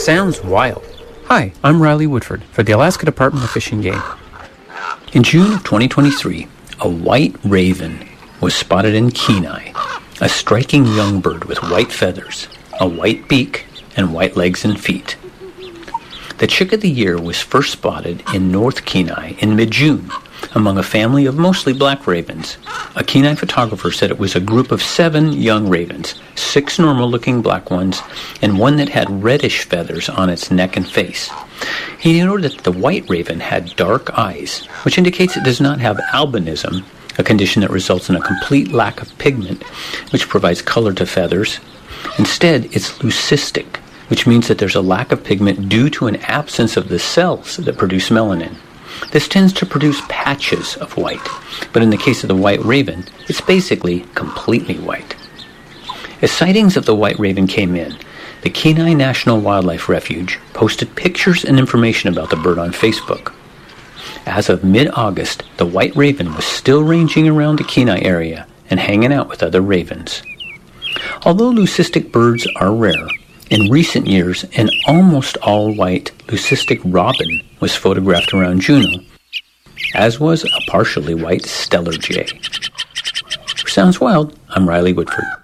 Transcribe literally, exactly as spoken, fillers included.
Sounds wild. Hi, I'm Riley Woodford for the Alaska Department of Fish and Game. In June of twenty twenty-three, a white raven was spotted in Kenai, a striking young bird with white feathers, a white beak, and white legs and feet. The chick of the year was first spotted in North Kenai in mid-June among a family of mostly black ravens. A Kenai photographer said it was a group of seven young ravens, six normal-looking black ones, and one that had reddish feathers on its neck and face. He noted that the white raven had dark eyes, which indicates it does not have albinism, a condition that results in a complete lack of pigment, which provides color to feathers. Instead, it's leucistic, which means that there's a lack of pigment due to an absence of the cells that produce melanin. This tends to produce patches of white, but in the case of the white raven, it's basically completely white. As sightings of the white raven came in, the Kenai National Wildlife Refuge posted pictures and information about the bird on Facebook. As of mid-August, the white raven was still ranging around the Kenai area and hanging out with other ravens. Although leucistic birds are rare, in recent years, an almost all-white leucistic robin was photographed around Juneau, as was a partially white stellar jay. For Sounds Wild, I'm Riley Woodford.